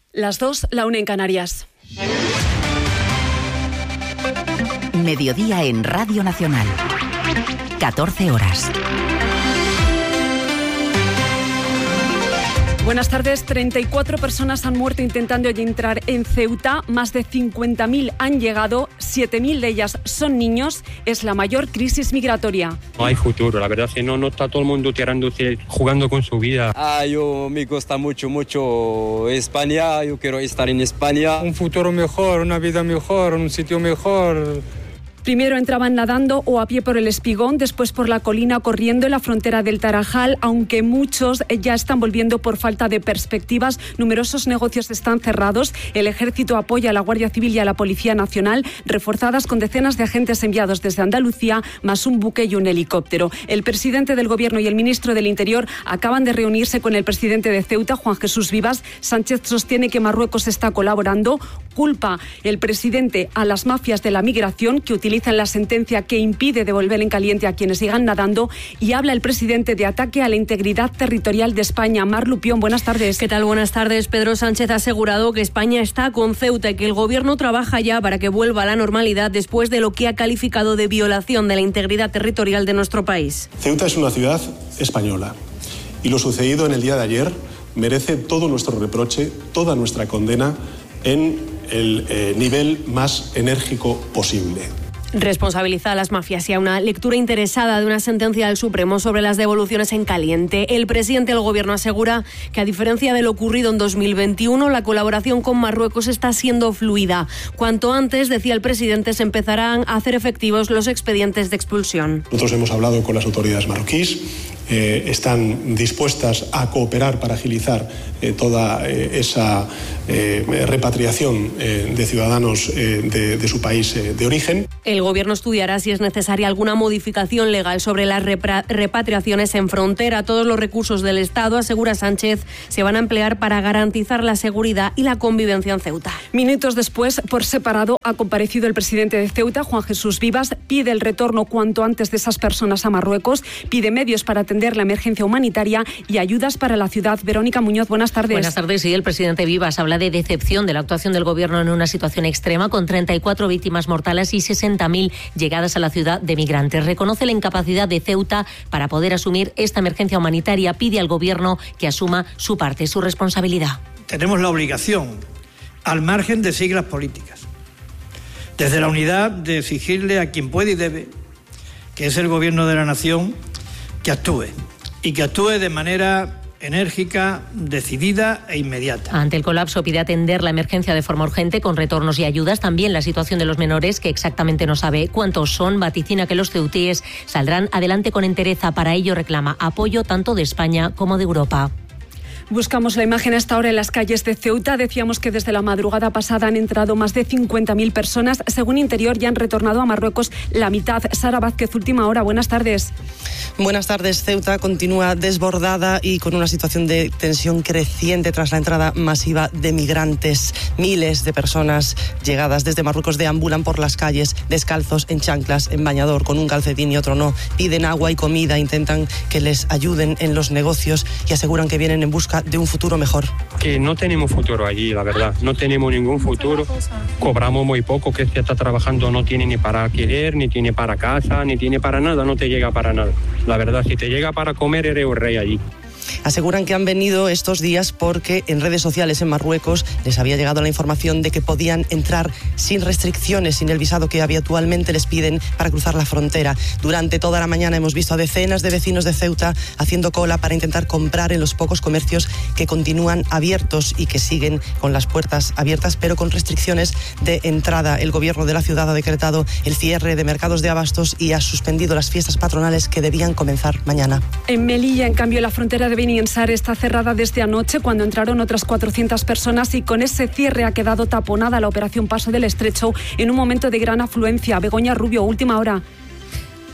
Las 2, la 1 en Canarias. Mediodía en Radio Nacional. 14 horas. Buenas tardes. 34 personas han muerto intentando entrar en Ceuta. Más de 50.000 han llegado. 7.000 de ellas son niños. Es la mayor crisis migratoria. No hay futuro. La verdad es que no está todo el mundo jugando con su vida. Yo me gusta mucho España. Yo quiero estar en España. Un futuro mejor, una vida mejor, un sitio mejor. Primero entraban nadando o a pie por el Espigón, después por la colina corriendo en la frontera del Tarajal, aunque muchos ya están volviendo por falta de perspectivas. Numerosos negocios están cerrados. El Ejército apoya a la Guardia Civil y a la Policía Nacional, reforzadas con decenas de agentes enviados desde Andalucía, más un buque y un helicóptero. El presidente del Gobierno y el ministro del Interior acaban de reunirse con el presidente de Ceuta, Juan Jesús Vivas. Sánchez sostiene que Marruecos está colaborando. Culpa el presidente a las mafias de la migración que utilizan la sentencia que impide devolver en caliente a quienes sigan nadando, y habla el presidente de ataque a la integridad territorial de España. Mar Lupión, buenas tardes. ¿Qué tal? Buenas tardes. Pedro Sánchez ha asegurado que España está con Ceuta y que el Gobierno trabaja ya para que vuelva a la normalidad después de lo que ha calificado de violación de la integridad territorial de nuestro país. Ceuta es una ciudad española y lo sucedido en el día de ayer merece todo nuestro reproche, toda nuestra condena en el nivel más enérgico posible. Responsabiliza a las mafias y a una lectura interesada de una sentencia del Supremo sobre las devoluciones en caliente. El presidente del Gobierno asegura que, a diferencia de lo ocurrido en 2021, la colaboración con Marruecos está siendo fluida. Cuanto antes, decía el presidente, se empezarán a hacer efectivos los expedientes de expulsión. Nosotros hemos hablado con las autoridades marroquíes. Están dispuestas a cooperar para agilizar toda esa repatriación de ciudadanos de su país de origen. El Gobierno estudiará si es necesaria alguna modificación legal sobre las repatriaciones en frontera. Todos los recursos del Estado, asegura Sánchez, se van a emplear para garantizar la seguridad y la convivencia en Ceuta. Minutos después, por separado, ha comparecido el presidente de Ceuta, Juan Jesús Vivas. Pide el retorno cuanto antes de esas personas a Marruecos. Pide medios para atender la emergencia humanitaria y ayudas para la ciudad. Verónica Muñoz, buenas tardes. Buenas tardes. Sí, el presidente Vivas habla de decepción de la actuación del Gobierno en una situación extrema, con 34 víctimas mortales y 60.000 llegadas a la ciudad de migrantes. Reconoce la incapacidad de Ceuta para poder asumir esta emergencia humanitaria. Pide al Gobierno que asuma su parte, su responsabilidad. Tenemos la obligación, al margen de siglas políticas, desde la unidad, de exigirle a quien puede y debe, que es el Gobierno de la Nación, que actúe, y que actúe de manera enérgica, decidida e inmediata. Ante el colapso, pide atender la emergencia de forma urgente con retornos y ayudas. También la situación de los menores, que exactamente no sabe cuántos son. Vaticina que los ceutíes saldrán adelante con entereza. Para ello reclama apoyo tanto de España como de Europa. Buscamos la imagen a esta hora en las calles de Ceuta. Decíamos que desde la madrugada pasada han entrado más de 50.000 personas. Según Interior, ya han retornado a Marruecos la mitad. Sara Vázquez, última hora. Buenas tardes. Buenas tardes. Ceuta continúa desbordada y con una situación de tensión creciente tras la entrada masiva de migrantes. Miles de personas llegadas desde Marruecos deambulan por las calles descalzos, en chanclas, en bañador, con un calcetín y otro no. Piden agua y comida, intentan que les ayuden en los negocios y aseguran que vienen en busca de un futuro mejor. Que no tenemos futuro allí, la verdad. No tenemos ningún futuro. Cobramos muy poco, que se está trabajando no tiene ni para alquiler, ni tiene para casa, ni tiene para nada, no te llega para nada. La verdad, si te llega para comer, eres un rey allí. Aseguran que han venido estos días porque en redes sociales en Marruecos les había llegado la información de que podían entrar sin restricciones, sin el visado que habitualmente les piden para cruzar la frontera. Durante toda la mañana hemos visto a decenas de vecinos de Ceuta haciendo cola para intentar comprar en los pocos comercios que continúan abiertos y que siguen con las puertas abiertas, pero con restricciones de entrada. El Gobierno de la ciudad ha decretado el cierre de mercados de abastos y ha suspendido las fiestas patronales que debían comenzar mañana. En Melilla, en cambio, la frontera de Beniensar está cerrada desde anoche, cuando entraron otras 400 personas, y con ese cierre ha quedado taponada la operación Paso del Estrecho en un momento de gran afluencia. Begoña Rubio, última hora.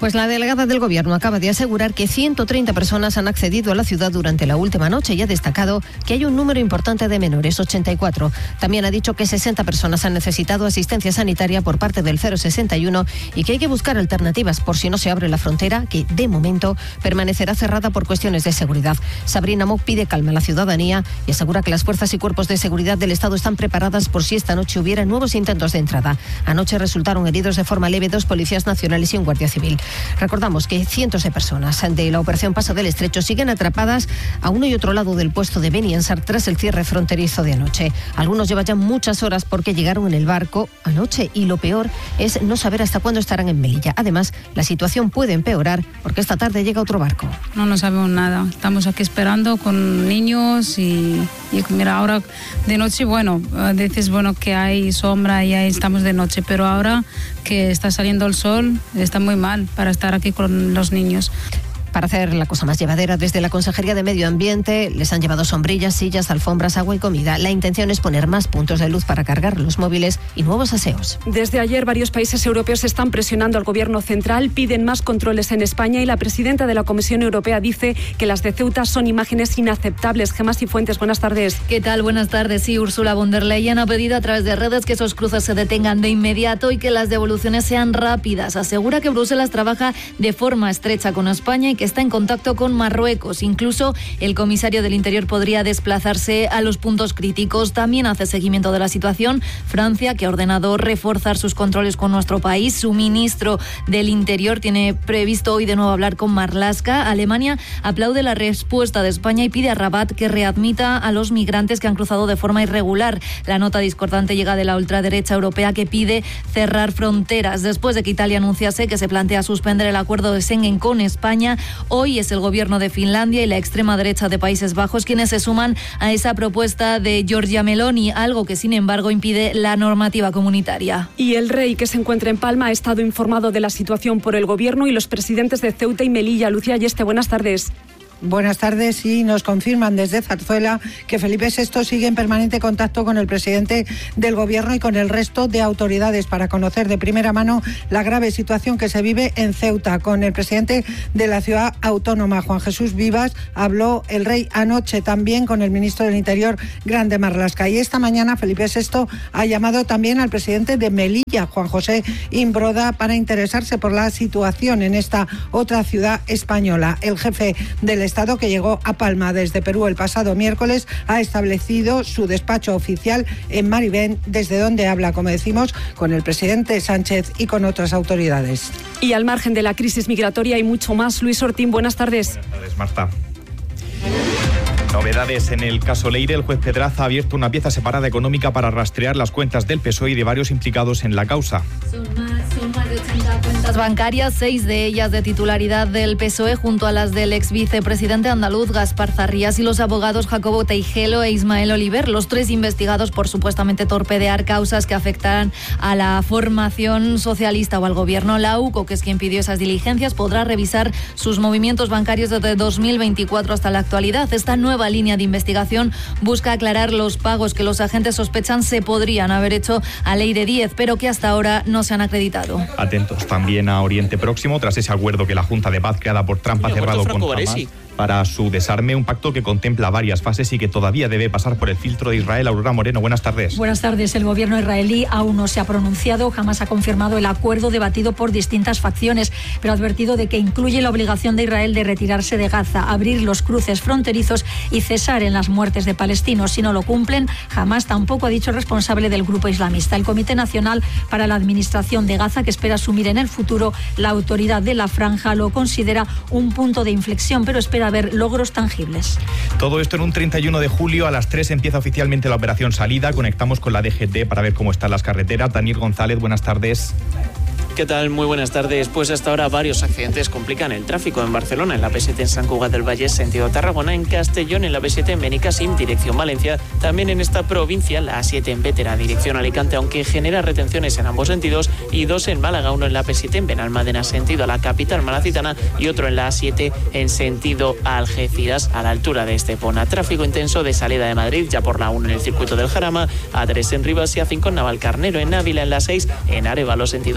Pues la delegada del Gobierno acaba de asegurar que 130 personas han accedido a la ciudad durante la última noche y ha destacado que hay un número importante de menores, 84. También ha dicho que 60 personas han necesitado asistencia sanitaria por parte del 061 y que hay que buscar alternativas por si no se abre la frontera, que de momento permanecerá cerrada por cuestiones de seguridad. Sabrina Mock pide calma a la ciudadanía y asegura que las fuerzas y cuerpos de seguridad del Estado están preparadas por si esta noche hubiera nuevos intentos de entrada. Anoche resultaron heridos de forma leve 2 policías nacionales y un guardia civil. Recordamos que cientos de personas de la operación Paso del Estrecho siguen atrapadas a uno y otro lado del puesto de Beniansar tras el cierre fronterizo de anoche. Algunos llevan ya muchas horas porque llegaron en el barco anoche y lo peor es no saber hasta cuándo estarán en Melilla. Además, la situación puede empeorar porque esta tarde llega otro barco. No sabemos nada. Estamos aquí esperando con niños y mira, ahora de noche, dices que hay sombra y ahí estamos de noche, pero ahora que está saliendo el sol está muy mal para estar aquí con los niños. Para hacer la cosa más llevadera, desde la Consejería de Medio Ambiente les han llevado sombrillas, sillas, alfombras, agua y comida. La intención es poner más puntos de luz para cargar los móviles y nuevos aseos. Desde ayer varios países europeos están presionando al Gobierno central, piden más controles en España y la presidenta de la Comisión Europea dice que las de Ceuta son imágenes inaceptables. Gemma Cifuentes, buenas tardes. ¿Qué tal? Buenas tardes. Sí, Ursula von der Leyen ha pedido a través de redes que esos cruces se detengan de inmediato y que las devoluciones sean rápidas. Asegura que Bruselas trabaja de forma estrecha con España y que está en contacto con Marruecos. Incluso el comisario del Interior podría desplazarse a los puntos críticos. También hace seguimiento de la situación Francia, que ha ordenado reforzar sus controles con nuestro país. Su ministro del Interior tiene previsto hoy de nuevo hablar con Marlaska. Alemania aplaude la respuesta de España y pide a Rabat que readmita a los migrantes que han cruzado de forma irregular. La nota discordante llega de la ultraderecha europea que pide cerrar fronteras. Después de que Italia anunciase que se plantea suspender el acuerdo de Schengen con España, hoy es el gobierno de Finlandia y la extrema derecha de Países Bajos quienes se suman a esa propuesta de Giorgia Meloni, algo que sin embargo impide la normativa comunitaria. Y el rey, que se encuentra en Palma, ha estado informado de la situación por el gobierno y los presidentes de Ceuta y Melilla. Lucía Ayeste, buenas tardes. Buenas tardes, y nos confirman desde Zarzuela que Felipe VI sigue en permanente contacto con el presidente del Gobierno y con el resto de autoridades para conocer de primera mano la grave situación que se vive en Ceuta. Con el presidente de la ciudad autónoma, Juan Jesús Vivas, habló el rey anoche también con el ministro del Interior, Grande Marlaska. Y esta mañana Felipe VI ha llamado también al presidente de Melilla, Juan José Imbroda, para interesarse por la situación en esta otra ciudad española. El jefe del Estado, que llegó a Palma desde Perú el pasado miércoles, ha establecido su despacho oficial en Maribén, desde donde habla, como decimos, con el presidente Sánchez y con otras autoridades. Y al margen de la crisis migratoria hay mucho más. Luis Ortín, buenas tardes. Buenas tardes, Marta. Novedades en el caso Leire. El juez Pedraza ha abierto una pieza separada económica para rastrear las cuentas del PSOE y de varios implicados en la causa. Son más de 80 cuentas bancarias, 6 de ellas de titularidad del PSOE, junto a las del ex vicepresidente andaluz Gaspar Zarrías y los abogados Jacobo Teijelo e Ismael Oliver, los 3 investigados por supuestamente torpedear causas que afectarán a la formación socialista o al gobierno. La UCO, que es quien pidió esas diligencias, podrá revisar sus movimientos bancarios desde 2024 hasta la actualidad. Esta nueva línea de investigación busca aclarar los pagos que los agentes sospechan se podrían haber hecho a Leire Díez, pero que hasta ahora no se han acreditado. Atentos también a Oriente Próximo, tras ese acuerdo que la Junta de Paz creada por Trump ha cerrado con Hamas para su desarme, un pacto que contempla varias fases y que todavía debe pasar por el filtro de Israel. Aurora Moreno, buenas tardes. Buenas tardes. El gobierno israelí aún no se ha pronunciado, jamás ha confirmado el acuerdo debatido por distintas facciones, pero ha advertido de que incluye la obligación de Israel de retirarse de Gaza, abrir los cruces fronterizos y cesar en las muertes de palestinos. Si no lo cumplen, Hamas tampoco ha dicho el responsable del grupo islamista. El Comité Nacional para la Administración de Gaza, que espera asumir en el futuro la autoridad de la franja, lo considera un punto de inflexión, pero espera ver logros tangibles. Todo esto en un 31 de julio, a las 3 empieza oficialmente la operación Salida. Conectamos con la DGT para ver cómo están las carreteras. Daniel González, buenas tardes. ¿Qué tal? Muy buenas tardes. Pues hasta ahora varios accidentes complican el tráfico en Barcelona, en la P7 en Sant Cugat del Vallès, sentido Tarragona, en Castellón, en la P7 en Benicàssim, dirección Valencia. También en esta provincia, la A7 en Bétera, dirección Alicante, aunque genera retenciones en ambos sentidos, y 2 en Málaga, uno en la P7 en Benalmádena, sentido a la capital malacitana, y otro en la A7 en sentido a Algeciras, a la altura de Estepona. Tráfico intenso de salida de Madrid, ya por la 1 en el circuito del Jarama, A3 en Rivas y A5 en Navalcarnero, en Ávila, en la 6 en Arévalo, sentido Tordesillas,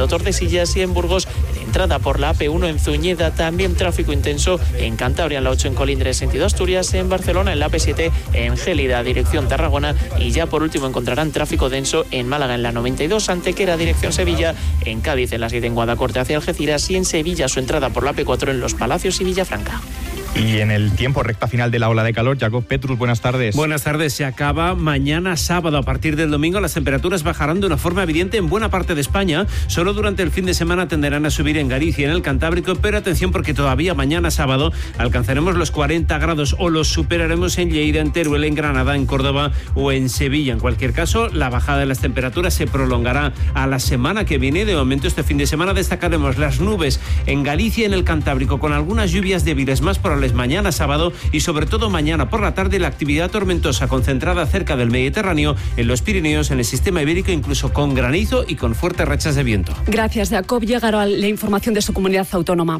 Tordesillas y en Burgos, en entrada por la AP1 en Zuñeda. También tráfico intenso en Cantabria, en la 8 en Colindres, sentido Asturias, en Barcelona, en la AP7 en Gélida, dirección Tarragona, y ya por último encontrarán tráfico denso en Málaga, en la 92, Antequera, dirección Sevilla, en Cádiz, en la 7 en Guadacorte hacia Algeciras, y en Sevilla su entrada por la AP4 en Los Palacios y Villafranca. Y en el tiempo, recta final de la ola de calor, Jacob Petrus, buenas tardes. Buenas tardes, se acaba mañana sábado. A partir del domingo las temperaturas bajarán de una forma evidente en buena parte de España. Solo durante el fin de semana tenderán a subir en Galicia y en el Cantábrico, pero atención porque todavía mañana sábado alcanzaremos los 40 grados o los superaremos en Lleida, en Teruel, en Granada, en Córdoba o en Sevilla. En cualquier caso, la bajada de las temperaturas se prolongará a la semana que viene. De momento, este fin de semana destacaremos las nubes en Galicia y en el Cantábrico, con algunas lluvias débiles más probables mañana sábado, y sobre todo mañana por la tarde la actividad tormentosa concentrada cerca del Mediterráneo, en los Pirineos, en el sistema ibérico, incluso con granizo y con fuertes rachas de viento. Gracias, Jacob. Llegará la información de su comunidad autónoma.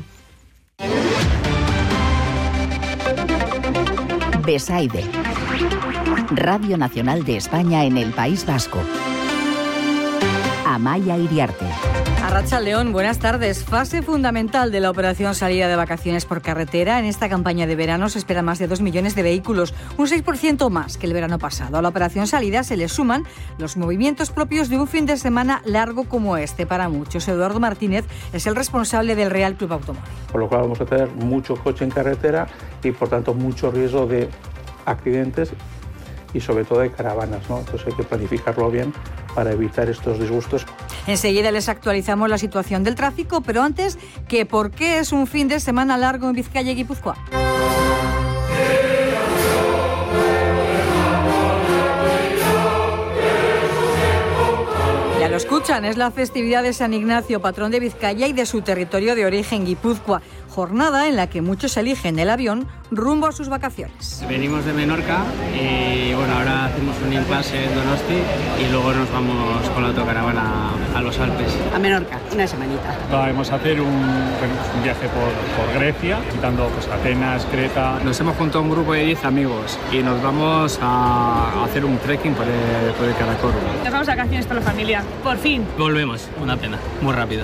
Besaide, Radio Nacional de España en el País Vasco. Amaya Iriarte. Arratsaldeon, buenas tardes. Fase fundamental de la operación salida de vacaciones por carretera. En esta campaña de verano se esperan más de 2 millones de vehículos, un 6% más que el verano pasado. A la operación salida se le suman los movimientos propios de un fin de semana largo como este para muchos. Eduardo Martínez es el responsable del Real Club Automóvil. Por lo cual vamos a tener mucho coche en carretera y por tanto mucho riesgo de accidentes y sobre todo de caravanas, ¿no? Entonces hay que planificarlo bien para evitar estos disgustos. Enseguida les actualizamos la situación del tráfico, pero antes, ¿por qué es un fin de semana largo en Vizcaya y Guipúzcoa? Ya lo escuchan, es la festividad de San Ignacio, patrón de Vizcaya y de su territorio de origen, Guipúzcoa. Jornada en la que muchos eligen el avión rumbo a sus vacaciones. Venimos de Menorca y bueno, ahora hacemos un impasse en Donosti y luego nos vamos con la autocaravana a los Alpes. A Menorca, una semanita. Vamos a hacer un viaje por Grecia, visitando pues, Atenas, Creta. Nos hemos juntado un grupo de 10 amigos y nos vamos a hacer un trekking por el Karakorum. Nos vamos a vacaciones con la familia, por fin. Volvemos, una pena, muy rápido.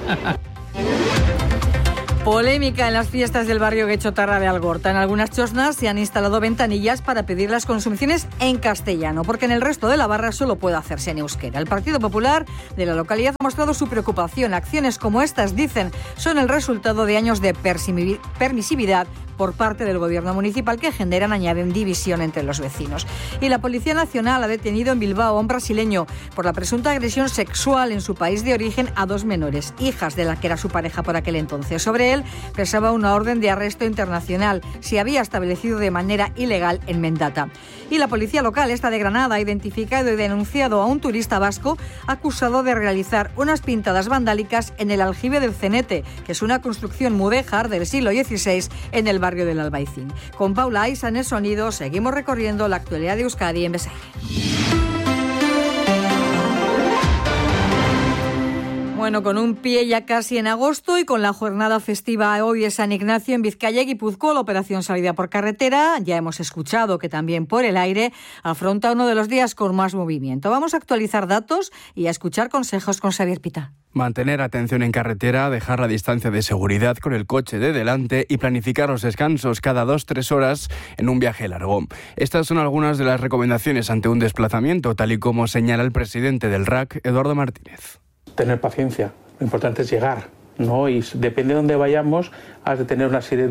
Polémica en las fiestas del barrio Guechotarra de Algorta. En algunas chosnas se han instalado ventanillas para pedir las consumiciones en castellano, porque en el resto de la barra solo puede hacerse en euskera. El Partido Popular de la localidad ha mostrado su preocupación. Acciones como estas, dicen, son el resultado de años de permisividad por parte del gobierno municipal que añaden división entre los vecinos. Y la Policía Nacional ha detenido en Bilbao a un brasileño por la presunta agresión sexual en su país de origen a 2 menores, hijas de la que era su pareja por aquel entonces. Sobre él pesaba una orden de arresto internacional. Se había establecido de manera ilegal en Mendata. Y la policía local, esta de Granada, ha identificado y denunciado a un turista vasco acusado de realizar unas pintadas vandálicas en el aljibe del Cenete, que es una construcción mudéjar del siglo XVI en el barrio del Albaicín. Con Paula Aiza en el sonido, seguimos recorriendo la actualidad de Euskadi en Besaire. Bueno, con un pie ya casi en agosto y con la jornada festiva hoy de San Ignacio en Vizcaya y Guipúzcoa, la operación salida por carretera, ya hemos escuchado que también por el aire, afronta uno de los días con más movimiento. Vamos a actualizar datos y a escuchar consejos con Xavier Pita. Mantener atención en carretera, dejar la distancia de seguridad con el coche de delante y planificar los descansos cada 2-3 horas en un viaje largo. Estas son algunas de las recomendaciones ante un desplazamiento, tal y como señala el presidente del RAC, Eduardo Martínez. Tener paciencia, lo importante es llegar, ¿no? Y depende de dónde vayamos, has de tener una serie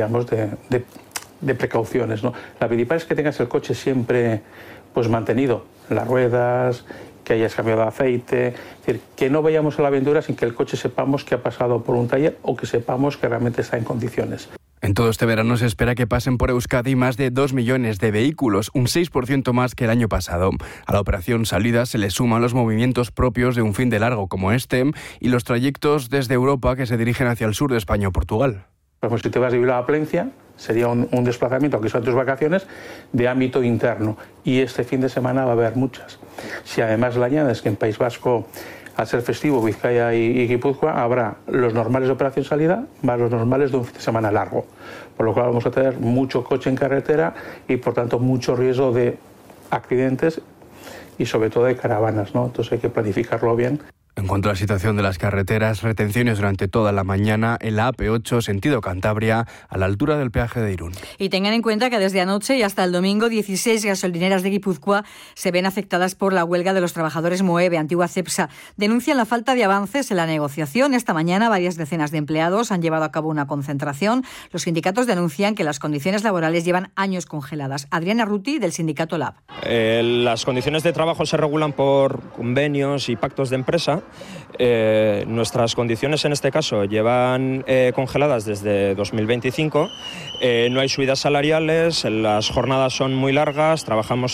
de precauciones, ¿no? La principal es que tengas el coche siempre pues mantenido, las ruedas, que hayas cambiado de aceite, es decir, que no vayamos a la aventura sin que el coche sepamos que ha pasado por un taller o que sepamos que realmente está en condiciones. En todo este verano se espera que pasen por Euskadi más de 2 millones de vehículos, un 6% más que el año pasado. A la operación salida se le suman los movimientos propios de un fin de largo como este y los trayectos desde Europa que se dirigen hacia el sur de España o Portugal. Pues si te vas de Bilbao a Plencia, sería un desplazamiento, aunque son tus vacaciones, de ámbito interno. Y este fin de semana va a haber muchas. Si además le añades que en País Vasco, al ser festivo, Vizcaya y Guipúzcoa, habrá los normales de operación salida más los normales de un fin de semana largo. Por lo cual vamos a tener mucho coche en carretera y, por tanto, mucho riesgo de accidentes y, sobre todo, de caravanas, ¿no? Entonces hay que planificarlo bien. En cuanto a la situación de las carreteras, retenciones durante toda la mañana en la AP8 sentido Cantabria, a la altura del peaje de Irún. Y tengan en cuenta que desde anoche y hasta el domingo 16 gasolineras de Guipúzcoa se ven afectadas por la huelga de los trabajadores Moeve, antigua Cepsa. Denuncian la falta de avances en la negociación. Esta mañana varias decenas de empleados han llevado a cabo una concentración. Los sindicatos denuncian que las condiciones laborales llevan años congeladas. Adriana Ruti, del sindicato LAB. Las condiciones de trabajo se regulan por convenios y pactos de empresa. Nuestras condiciones en este caso llevan congeladas desde 2025, no hay subidas salariales, las jornadas son muy largas, trabajamos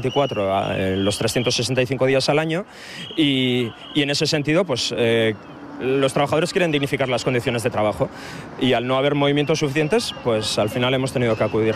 7x24 los 365 días al año y en ese sentido pues los trabajadores quieren dignificar las condiciones de trabajo y al no haber movimientos suficientes, pues al final hemos tenido que acudir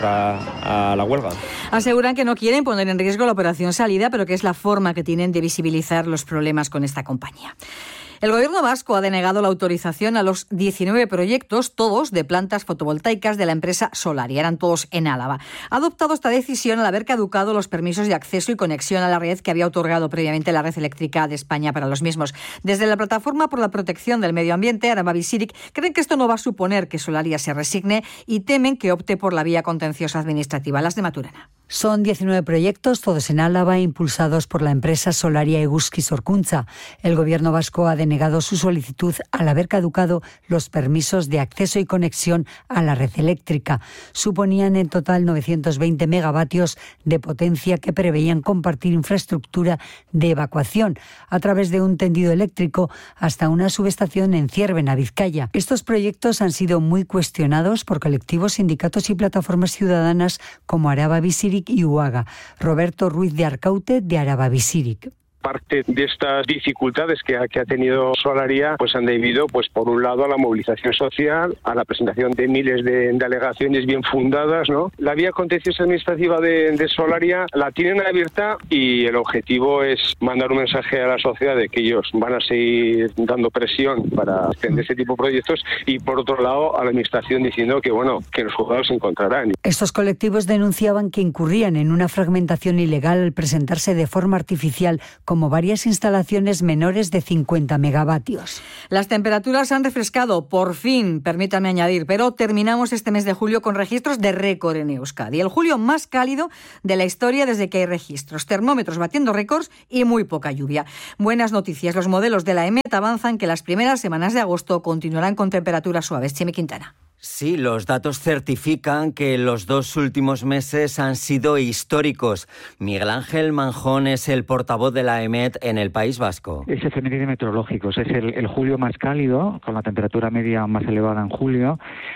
a la huelga. Aseguran que no quieren poner en riesgo la operación salida, pero que es la forma que tienen de visibilizar los problemas con esta compañía. El Gobierno vasco ha denegado la autorización a los 19 proyectos, todos de plantas fotovoltaicas de la empresa Solaria. Eran todos en Álava. Ha adoptado esta decisión al haber caducado los permisos de acceso y conexión a la red que había otorgado previamente la Red Eléctrica de España para los mismos. Desde la Plataforma por la Protección del Medio Ambiente, Araba Bizirik, creen que esto no va a suponer que Solaria se resigne y temen que opte por la vía contenciosa administrativa. Las de Maturana. Son 19 proyectos, todos en Álava, impulsados por la empresa Solaria Eguzki Sorkuntza. El Gobierno vasco ha denegado su solicitud al haber caducado los permisos de acceso y conexión a la red eléctrica. Suponían en total 920 megavatios de potencia que preveían compartir infraestructura de evacuación a través de un tendido eléctrico hasta una subestación en Ciervena, Vizcaya. Estos proyectos han sido muy cuestionados por colectivos, sindicatos y plataformas ciudadanas como Araba Bizirik y UAGA. Roberto Ruiz de Arcaute, de Araba Bizirik. Parte de estas dificultades que ha tenido Solaria pues han debido, pues por un lado, a la movilización social, a la presentación de miles de alegaciones bien fundadas, ¿no? La vía contenciosa administrativa de Solaria la tienen abierta y el objetivo es mandar un mensaje a la sociedad de que ellos van a seguir dando presión para extender ese tipo de proyectos y, por otro lado, a la administración diciendo que, bueno, que los juzgados se encontrarán. Estos colectivos denunciaban que incurrían en una fragmentación ilegal al presentarse de forma artificial como varias instalaciones menores de 50 megavatios. Las temperaturas han refrescado, por fin, permítame añadir, pero terminamos este mes de julio con registros de récord en Euskadi. El julio más cálido de la historia desde que hay registros. Termómetros batiendo récords y muy poca lluvia. Buenas noticias. Los modelos de la EMET avanzan que las primeras semanas de agosto continuarán con temperaturas suaves. Chimi Quintana. Sí, los datos certifican que los 2 últimos meses han sido históricos. Miguel Ángel Manjón es el portavoz de la EMET en el País Vasco. Es efeméride meteorológicos, es el julio más cálido, con la temperatura media más elevada en julio,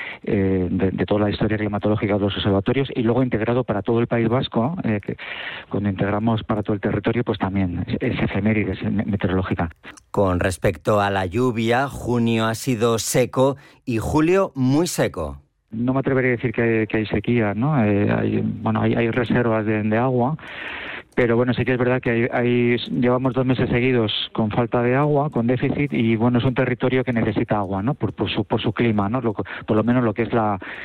de toda la historia climatológica de los observatorios, y luego integrado para todo el País Vasco, que cuando integramos para todo el territorio, pues también es efeméride, es meteorológica. Con respecto a la lluvia, junio ha sido seco y julio muy seco. No me atrevería a decir que hay sequía, ¿no? Hay reservas de agua. Pero bueno, sí que es verdad que llevamos 2 meses seguidos con falta de agua, con déficit, y bueno, es un territorio que necesita agua, ¿no? Por su clima, ¿no? Por lo menos lo que es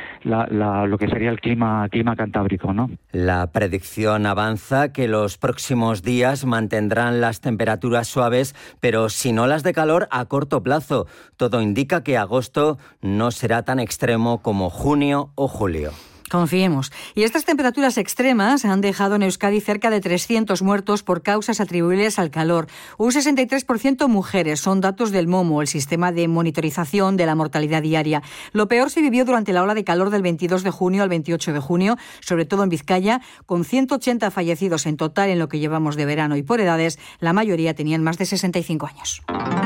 lo que sería el clima cantábrico, ¿no? La predicción avanza que los próximos días mantendrán las temperaturas suaves, pero si no las de calor a corto plazo. Todo indica que agosto no será tan extremo como junio o julio. Confiemos. Y estas temperaturas extremas han dejado en Euskadi cerca de 300 muertos por causas atribuibles al calor. Un 63% mujeres, son datos del MOMO, el sistema de monitorización de la mortalidad diaria. Lo peor se vivió durante la ola de calor del 22 de junio al 28 de junio, sobre todo en Vizcaya, con 180 fallecidos en total en lo que llevamos de verano, y por edades, la mayoría tenían más de 65 años.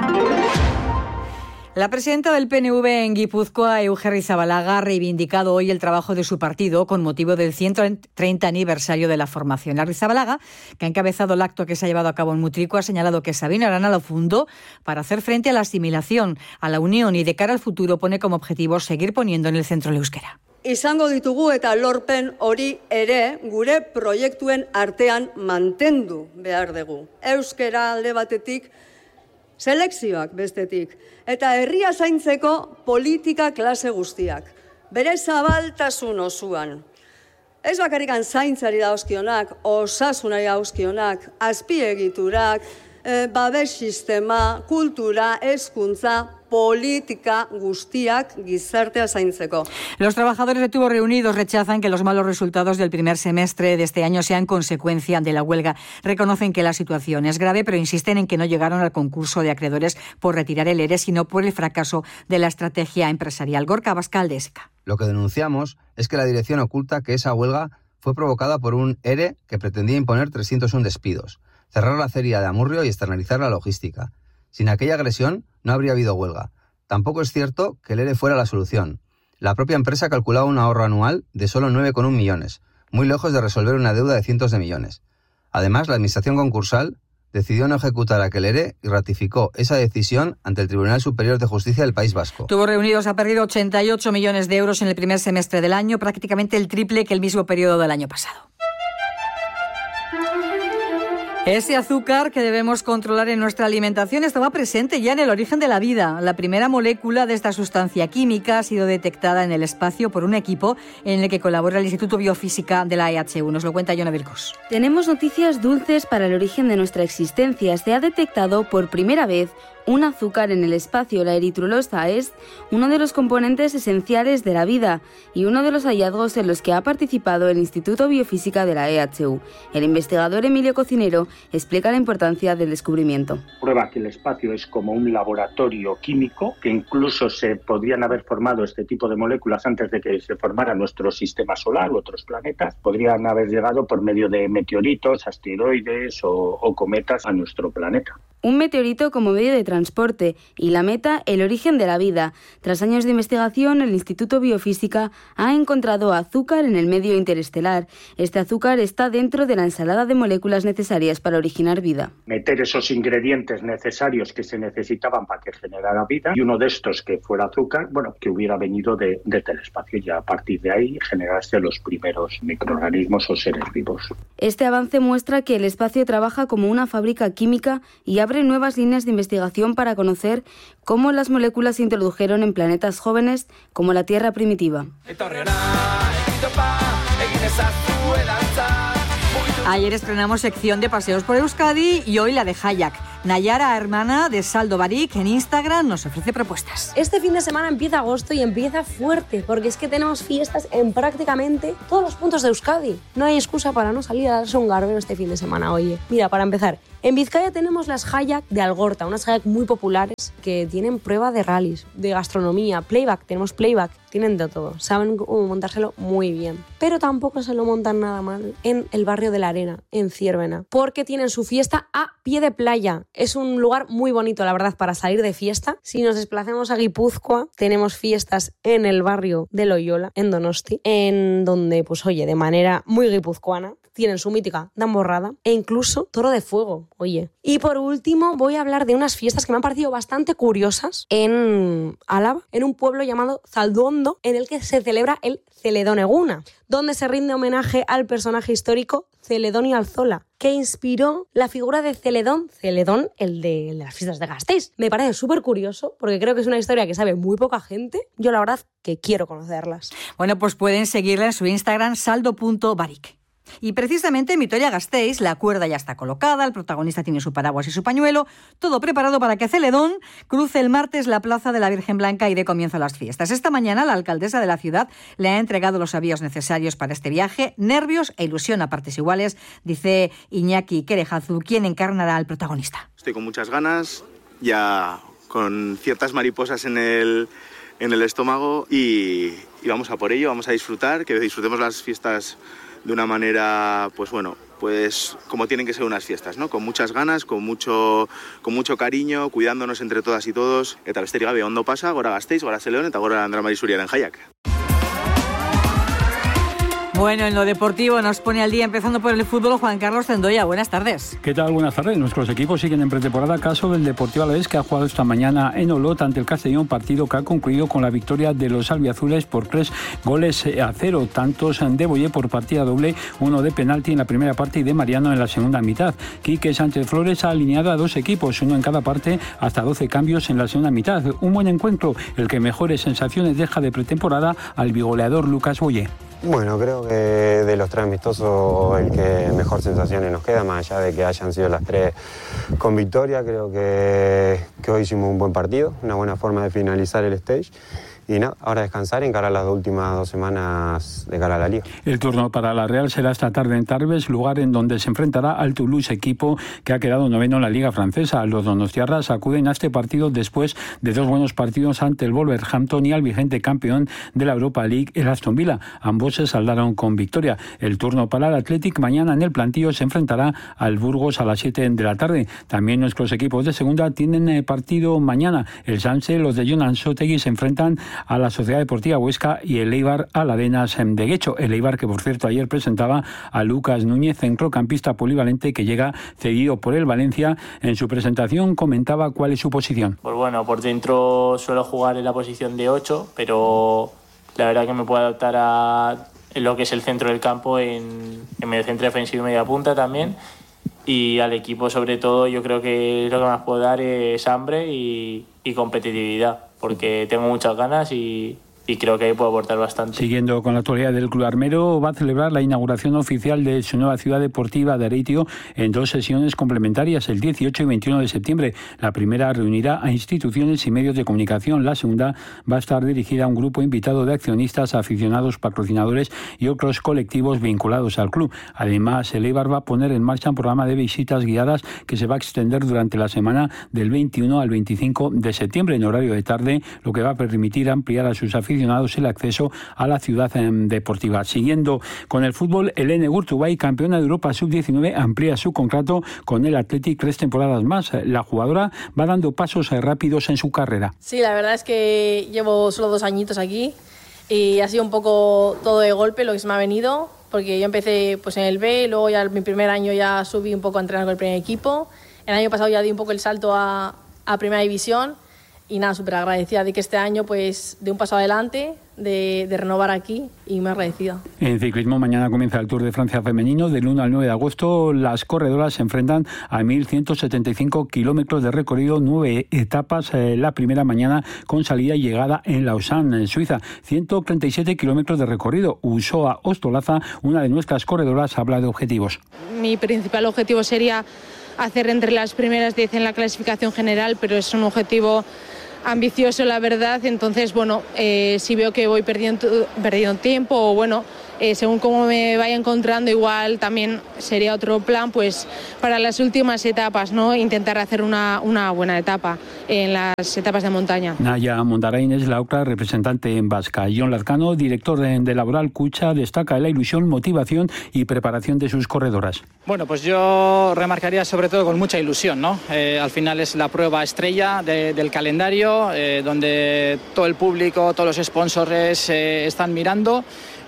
La presidenta del PNV en Guipúzcoa, Euge Arrizabalaga, ha reivindicado hoy el trabajo de su partido con motivo del 130 aniversario de la formación. Arrizabalaga, que ha encabezado el acto que se ha llevado a cabo en Mutrico, ha señalado que Sabino Arana lo fundó para hacer frente a la asimilación, a la unión, y de cara al futuro pone como objetivo seguir poniendo en el centro el euskera. Izango ditugu eta lorpen hori ere gure proiektuen artean mantendu behar dugu. Euskera alde batetik, selekzioak bestetik, eta herria zaintzeko politika klase guztiak. Bere zabaltasun osoan. Ez bakarrikan zaintzari dagozkionak, osasunari dagozkionak, azpiegiturak, babes sistema, kultura, hezkuntza, política guztiak gizartea zaintzeko. Los trabajadores de Tubos Reunidos rechazan que los malos resultados del primer semestre de este año sean consecuencia de la huelga. Reconocen que la situación es grave, pero insisten en que no llegaron al concurso de acreedores por retirar el ERE, sino por el fracaso de la estrategia empresarial. Gorka Abascal, de ESCA. Lo que denunciamos es que la dirección oculta que esa huelga fue provocada por un ERE que pretendía imponer 301 despidos, cerrar la acería de Amurrio y externalizar la logística. Sin aquella agresión no habría habido huelga. Tampoco es cierto que el ERE fuera la solución. La propia empresa calculaba un ahorro anual de solo 9,1 millones, muy lejos de resolver una deuda de cientos de millones. Además, la administración concursal decidió no ejecutar aquel ERE y ratificó esa decisión ante el Tribunal Superior de Justicia del País Vasco. Tubos Reunidos ha perdido 88 millones de euros en el primer semestre del año, prácticamente el triple que el mismo periodo del año pasado. Ese azúcar que debemos controlar en nuestra alimentación estaba presente ya en el origen de la vida. La primera molécula de esta sustancia química ha sido detectada en el espacio por un equipo en el que colabora el Instituto Biofísica de la EHU. Nos lo cuenta Yona Vilcos. Tenemos noticias dulces para el origen de nuestra existencia. Se ha detectado por primera vez un azúcar en el espacio. La eritrulosa es uno de los componentes esenciales de la vida y uno de los hallazgos en los que ha participado el Instituto Biofísica de la EHU. El investigador Emilio Cocinero explica la importancia del descubrimiento. Prueba que el espacio es como un laboratorio químico, que incluso se podrían haber formado este tipo de moléculas antes de que se formara nuestro sistema solar u otros planetas. Podrían haber llegado por medio de meteoritos, asteroides o cometas a nuestro planeta. Un meteorito como medio de transporte y la meta, el origen de la vida. Tras años de investigación, el Instituto Biofísica ha encontrado azúcar en el medio interestelar. Este azúcar está dentro de la ensalada de moléculas necesarias para originar vida. Meter esos ingredientes necesarios que se necesitaban para que generara vida, y uno de estos que fuera azúcar, que hubiera venido desde el espacio, y a partir de ahí generarse los primeros microorganismos o seres vivos. Este avance muestra que el espacio trabaja como una fábrica química y abre nuevas líneas de investigación para conocer cómo las moléculas se introdujeron en planetas jóvenes como la Tierra primitiva. Ayer estrenamos sección de paseos por Euskadi y hoy la de Hayak. Nayara, hermana de Saldo Barik, en Instagram nos ofrece propuestas. Este fin de semana empieza agosto y empieza fuerte, porque es que tenemos fiestas en prácticamente todos los puntos de Euskadi. No hay excusa para no salir a darse un garbero este fin de semana, oye. Mira, para empezar, en Vizcaya tenemos las Hayak de Algorta, unas Hayak muy populares que tienen prueba de rallies, de gastronomía, playback, tenemos playback, tienen de todo, saben cómo montárselo muy bien. Pero tampoco se lo montan nada mal en el barrio de la Arena, en Ciervena, porque tienen su fiesta a pie de playa. Es un lugar muy bonito, la verdad, para salir de fiesta. Si nos desplazamos a Guipúzcoa, tenemos fiestas en el barrio de Loyola, en Donosti, en donde, pues oye, de manera muy guipuzcoana, tienen su mítica damborrada e incluso toro de fuego, oye. Y por último voy a hablar de unas fiestas que me han parecido bastante curiosas en Álava, en un pueblo llamado Zalduondo, en el que se celebra el Celedón Eguna, donde se rinde homenaje al personaje histórico Celedonio Alzola, que inspiró la figura de Celedón, el de las fiestas de Gasteiz. Me parece súper curioso, porque creo que es una historia que sabe muy poca gente. Yo la verdad que quiero conocerlas. Bueno, pues pueden seguirla en su Instagram, saldo.barik. Y precisamente en Vitoria-Gasteiz la cuerda ya está colocada, el protagonista tiene su paraguas y su pañuelo, todo preparado para que Celedón cruce el martes la Plaza de la Virgen Blanca y dé comienzo a las fiestas. Esta mañana la alcaldesa de la ciudad le ha entregado los avíos necesarios para este viaje, nervios e ilusión a partes iguales, dice Iñaki Kerejazu, quien encarnará al protagonista. Estoy con muchas ganas, ya con ciertas mariposas en el estómago y vamos a por ello, vamos a disfrutar, que disfrutemos las fiestas de una manera, pues como tienen que ser unas fiestas, ¿no? Con muchas ganas, con mucho cariño, cuidándonos entre todas y todos. Eta besterik gabe ondo pasa, gora Gasteiz, gora Zeleon eta gora Andra Mari Zuriaren Hayak. Bueno, en lo deportivo nos pone al día, empezando por el fútbol, Juan Carlos Zendoya. Buenas tardes. ¿Qué tal? Buenas tardes. Nuestros equipos siguen en pretemporada, caso del Deportivo Alavés, que ha jugado esta mañana en Olot ante el Castellón, partido que ha concluido con la victoria de los albiazules por 3-0, tantos de Boyé por partida doble, uno de penalti en la primera parte y de Mariano en la segunda mitad. Quique Sánchez Flores ha alineado a dos equipos, uno en cada parte, hasta 12 cambios en la segunda mitad. Un buen encuentro, el que mejores sensaciones deja de pretemporada al bigoleador Lucas Boyé. Bueno, creo que de los 3 amistosos el que mejor sensaciones nos queda, más allá de que hayan sido las 3 con victoria, creo que hoy hicimos un buen partido, una buena forma de finalizar el stage. Y nada, ahora descansar y encarar las últimas 2 semanas de cara a la Liga. El turno para la Real será esta tarde en Tarbes, lugar en donde se enfrentará al Toulouse, equipo que ha quedado 9º en la Liga francesa. Los donostiarras acuden a este partido después de 2 buenos partidos ante el Wolverhampton y al vigente campeón de la Europa League, el Aston Villa. Ambos se saldaron con victoria. El turno para el Athletic mañana en el plantío se enfrentará al Burgos a las 7 de la tarde. También nuestros equipos de segunda tienen partido mañana. El Sanse, los de Jonan Sotegui se enfrentan a la Sociedad Deportiva Huesca y el Eibar a la Arenas de Guecho. El Eibar que, por cierto, ayer presentaba a Lucas Núñez, centrocampista polivalente que llega cedido por el Valencia. En su presentación comentaba cuál es su posición. Pues bueno, por dentro suelo jugar en la posición de 8, pero la verdad que me puedo adaptar a lo que es el centro del campo en medio centro defensivo y media punta también. Y al equipo, sobre todo, yo creo que lo que más puedo dar es hambre y competitividad, porque tengo muchas ganas y creo que ahí puedo aportar bastante. Siguiendo con la actualidad del Club Armero, va a celebrar la inauguración oficial de su nueva ciudad deportiva de Areitio en 2 sesiones complementarias, el 18 y 21 de septiembre. La primera reunirá a instituciones y medios de comunicación. La segunda va a estar dirigida a un grupo invitado de accionistas, aficionados, patrocinadores y otros colectivos vinculados al club. Además, el Eibar va a poner en marcha un programa de visitas guiadas que se va a extender durante la semana del 21 al 25 de septiembre en horario de tarde, lo que va a permitir ampliar a sus aficionados el acceso a la ciudad deportiva. Siguiendo con el fútbol, Helene Urtubay, campeona de Europa Sub-19, amplía su contrato con el Athletic 3 temporadas más. La jugadora va dando pasos rápidos en su carrera. Sí, la verdad es que llevo solo 2 añitos aquí y ha sido un poco todo de golpe lo que se me ha venido, porque yo empecé pues en el B, luego ya mi primer año ya subí un poco a entrenar con el primer equipo. El año pasado ya di un poco el salto a Primera División. Y nada, súper agradecida de que este año pues de un paso adelante, de renovar aquí y muy agradecida. En ciclismo, mañana comienza el Tour de Francia femenino. Del 1 al 9 de agosto, las corredoras se enfrentan a 1.175 kilómetros de recorrido, 9 etapas. La primera mañana con salida y llegada en Lausanne, en Suiza. 137 kilómetros de recorrido. Usoa Ostolaza, una de nuestras corredoras, habla de objetivos. Mi principal objetivo sería hacer entre las primeras 10 en la clasificación general, pero es un objetivo ambicioso, la verdad. Entonces, bueno, si veo que voy perdiendo tiempo o bueno, según cómo me vaya encontrando, igual también sería otro plan, pues para las últimas etapas, ¿no? Intentar hacer una buena etapa en las etapas de montaña. Naya Mondarain es la otra representante en vasca. John Lazcano, director de Laboral Cucha, destaca la ilusión, motivación y preparación de sus corredoras. Bueno, pues yo remarcaría sobre todo con mucha ilusión, ¿no? Al final es la prueba estrella del calendario, donde todo el público, todos los sponsors están mirando.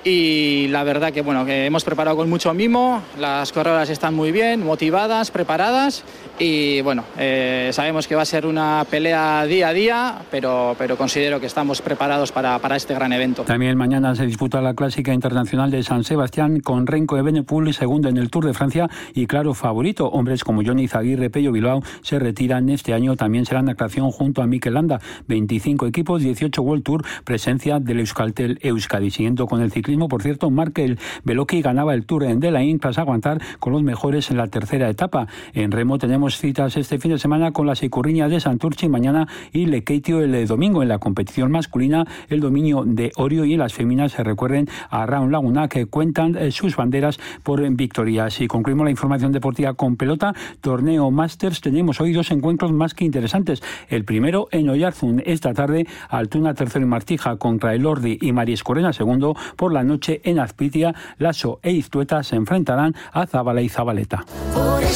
Y la verdad que bueno, que hemos preparado con mucho mimo, las corredoras están muy bien, motivadas, preparadas y bueno, sabemos que va a ser una pelea día a día, pero considero que estamos preparados para este gran evento. También mañana se disputa la Clásica Internacional de San Sebastián con Renko Evenepoel, segundo en el Tour de Francia y claro favorito. Hombres como Johnny Izaguirre, Pello Bilbao se retiran este año. También será en acción junto a Mikel Landa. 25 equipos, 18 World Tour, presencia del Euskaltel Euskadi. Siguiendo con el ciclismo, por cierto, Markel Beloki ganaba el Tour de la Inn tras aguantar con los mejores en la tercera etapa. En remo tenemos citas este fin de semana con las Icurriñas de Santurchi mañana y Lekeitio el domingo. En la competición masculina, el dominio de Orio, y en las féminas se recuerden a Raun Laguna, que cuentan sus banderas por victorias. Y concluimos la información deportiva con pelota. Torneo Masters, tenemos hoy 2 encuentros más que interesantes. El primero en Oyarzún esta tarde, Altuna tercero y Martija contra Elordi y María Escorena segundo. Por la noche en Azpeitia, Lasso e Iztueta se enfrentarán a Zabala y Zabaleta.